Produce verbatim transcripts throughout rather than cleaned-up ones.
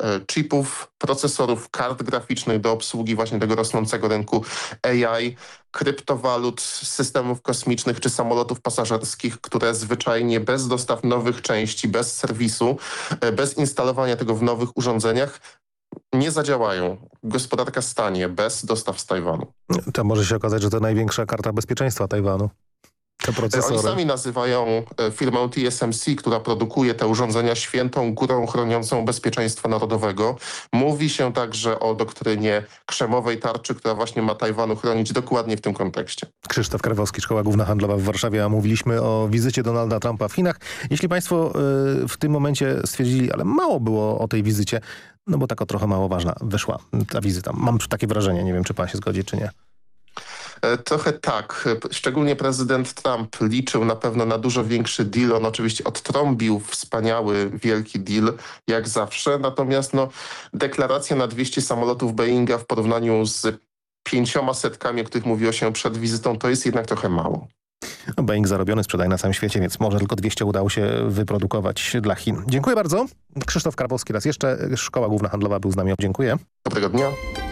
chipów, procesorów, kart graficznych do obsługi właśnie tego rosnącego rynku A I, kryptowalut, systemów kosmicznych czy samolotów pasażerskich, które zwyczajnie bez dostaw nowych części, bez serwisu, bez instalowania tego w nowych urządzeniach nie zadziałają. Gospodarka stanie bez dostaw z Tajwanu. To może się okazać, że to największa karta bezpieczeństwa Tajwanu. Te procesory. Oni sami nazywają firmę T S M C, która produkuje te urządzenia, świętą górą chroniącą bezpieczeństwa narodowego. Mówi się także o doktrynie krzemowej tarczy, która właśnie ma Tajwanu chronić dokładnie w tym kontekście. Krzysztof Krawowski, Szkoła Główna Handlowa w Warszawie, a mówiliśmy o wizycie Donalda Trumpa w Chinach. Jeśli państwo y, w tym momencie stwierdzili, ale mało było o tej wizycie, no bo tak o trochę mało ważna wyszła ta wizyta. Mam takie wrażenie, nie wiem, czy pan się zgodzi, czy nie. Trochę tak. Szczególnie prezydent Trump liczył na pewno na dużo większy deal. On oczywiście odtrąbił wspaniały, wielki deal, jak zawsze. Natomiast no, deklaracja na dwieście samolotów Boeinga w porównaniu z pięcioma setkami, o których mówiło się przed wizytą, to jest jednak trochę mało. No, Boeing zarobiony, sprzedaje na całym świecie, więc może tylko dwieście udało się wyprodukować dla Chin. Dziękuję bardzo. Krzysztof Krawowski raz jeszcze. Szkoła Główna Handlowa był z nami. Dziękuję. Dobrego dnia.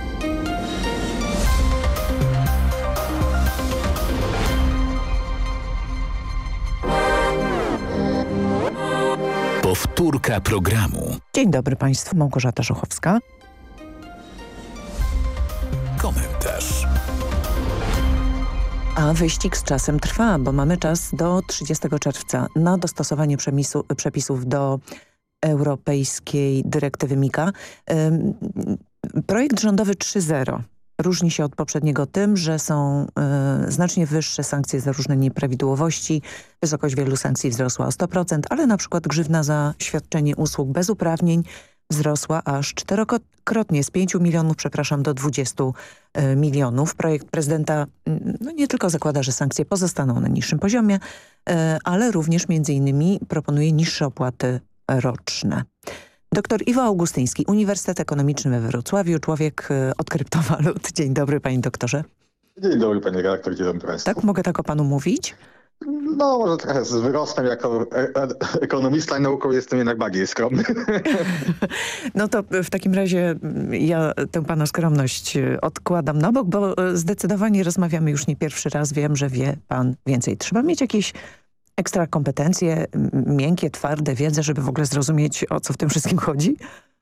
Powtórka programu. Dzień dobry Państwu, Małgorzata Żochowska. Komentarz. A wyścig z czasem trwa, bo mamy czas do trzydziestego czerwca na dostosowanie przemisu, przepisów do europejskiej dyrektywy Mika. Ym, projekt rządowy trzy zero różni się od poprzedniego tym, że są y, znacznie wyższe sankcje za różne nieprawidłowości. Wysokość wielu sankcji wzrosła o sto procent, ale na przykład grzywna za świadczenie usług bez uprawnień wzrosła aż czterokrotnie, z pięciu milionów, przepraszam, do dwudziestu y, milionów. Projekt prezydenta y, no nie tylko zakłada, że sankcje pozostaną na niższym poziomie, y, ale również między innymi proponuje niższe opłaty roczne. Doktor Iwo Augustyński, Uniwersytet Ekonomiczny we Wrocławiu, człowiek y, od kryptowalut. Dzień dobry, panie doktorze. Dzień dobry, panie redaktor, dzień dobry państwu. Tak, mogę tak o panu mówić? No, może trochę z wyrostem jako e e ekonomista i nauką jestem jednak bardziej skromny. No to w takim razie ja tę pana skromność odkładam na bok, bo zdecydowanie rozmawiamy już nie pierwszy raz. Wiem, że wie pan więcej. Trzeba mieć jakieś ekstra kompetencje, miękkie, twarde, wiedzę, żeby w ogóle zrozumieć, o co w tym wszystkim chodzi?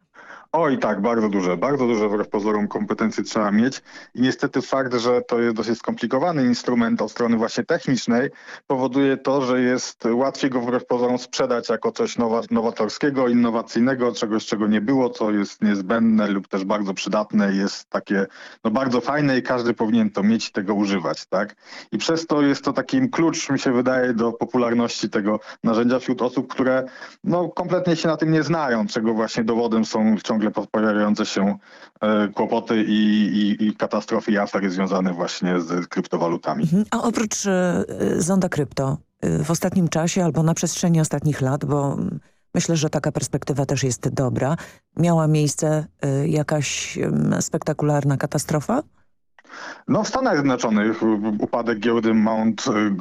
Oj tak, bardzo duże, bardzo duże wbrew pozorom kompetencje trzeba mieć i niestety fakt, że to jest dosyć skomplikowany instrument od strony właśnie technicznej powoduje to, że jest łatwiej go wbrew pozorom sprzedać jako coś nowa, nowatorskiego, innowacyjnego, czegoś czego nie było, co jest niezbędne lub też bardzo przydatne, jest takie no bardzo fajne i każdy powinien to mieć i tego używać, tak? I przez to jest to taki klucz, mi się wydaje, do popularności tego narzędzia wśród osób, które no kompletnie się na tym nie znają, czego właśnie dowodem są ciągle pojawiające się e, kłopoty i, i, i katastrofy i afery związane właśnie z kryptowalutami. Mhm. A oprócz y, zonda krypto y, w ostatnim czasie albo na przestrzeni ostatnich lat, bo myślę, że taka perspektywa też jest dobra, miała miejsce y, jakaś y, spektakularna katastrofa? No w Stanach Zjednoczonych upadek giełdy Mount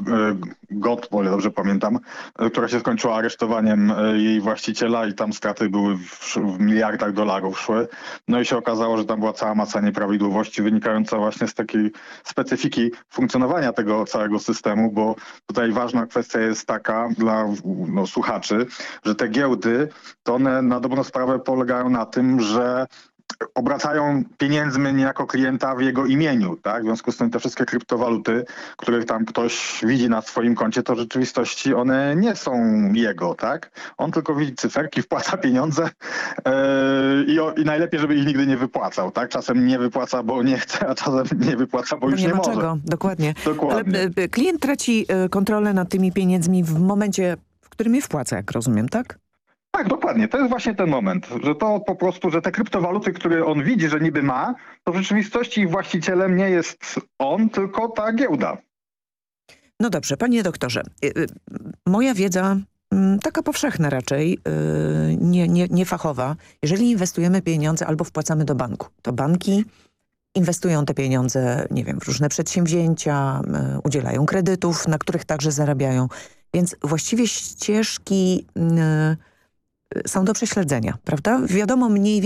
Gox, o ile dobrze pamiętam, która się skończyła aresztowaniem jej właściciela i tam straty były w, w miliardach dolarów szły. No i się okazało, że tam była cała masa nieprawidłowości wynikająca właśnie z takiej specyfiki funkcjonowania tego całego systemu, bo tutaj ważna kwestia jest taka dla no, słuchaczy, że te giełdy, to one na dobrą sprawę polegają na tym, że obracają pieniędzmi niejako klienta w jego imieniu, tak? W związku z tym te wszystkie kryptowaluty, które tam ktoś widzi na swoim koncie, to w rzeczywistości one nie są jego, tak? On tylko widzi cyferki, wpłaca pieniądze yy, i, o, i najlepiej, żeby ich nigdy nie wypłacał, tak? Czasem nie wypłaca, bo nie chce, a czasem nie wypłaca, bo, bo już nie, nie może. Czego, dokładnie. Dokładnie. Ale klient traci kontrolę nad tymi pieniędzmi w momencie, w którym je wpłaca, jak rozumiem, tak? Tak, dokładnie. To jest właśnie ten moment, że to po prostu, że te kryptowaluty, które on widzi, że niby ma, to w rzeczywistości ich właścicielem nie jest on, tylko ta giełda. No dobrze, panie doktorze, moja wiedza taka powszechna raczej, nie, nie, nie fachowa. Jeżeli inwestujemy pieniądze albo wpłacamy do banku, to banki inwestują te pieniądze, nie wiem, w różne przedsięwzięcia, udzielają kredytów, na których także zarabiają. Więc właściwie ścieżki są do prześledzenia, prawda? Wiadomo mniej